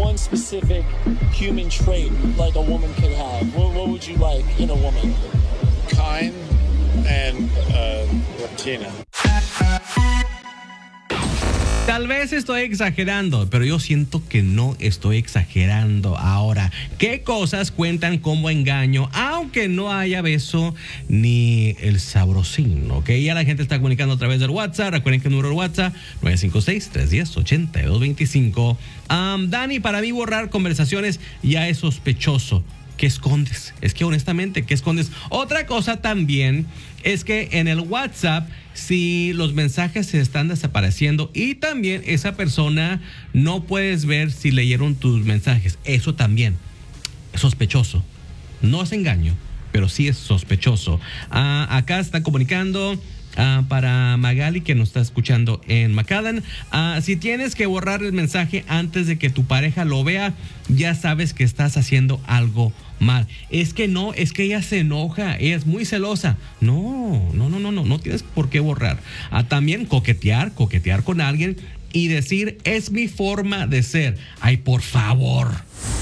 one specific human trait like a woman could have, what would you like in a woman? Kind and Latina. Tal vez estoy exagerando, pero yo siento que no estoy exagerando. Ahora, ¿qué cosas cuentan como engaño, aunque no haya beso ni el sabrosín? Ok, ya la gente está comunicando a través del WhatsApp. Recuerden que el número de WhatsApp 956-310-8225. Dani, para mí borrar conversaciones ya es sospechoso. ¿Qué escondes? Es que honestamente, ¿qué escondes? Otra cosa también es que en el WhatsApp, si los mensajes se están desapareciendo y también esa persona no puedes ver si leyeron tus mensajes, eso también es sospechoso. No es engaño, pero sí es sospechoso. Acá está comunicando para Magali, que nos está escuchando en McAllen. Si tienes que borrar el mensaje antes de que tu pareja lo vea, ya sabes que estás haciendo algo mal. Es que ella se enoja, ella es muy celosa. No tienes por qué borrar. También coquetear con alguien y decir, es mi forma de ser. Ay, por favor.